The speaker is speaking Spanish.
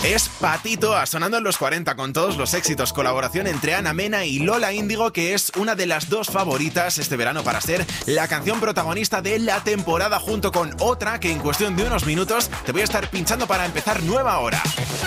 Es Patito, sonando en los 40 con todos los éxitos. Colaboración entre Ana Mena y Lola Índigo, que es una de las dos favoritas este verano para ser la canción protagonista de la temporada, junto con otra que en cuestión de unos minutos te voy a estar pinchando para empezar nueva hora.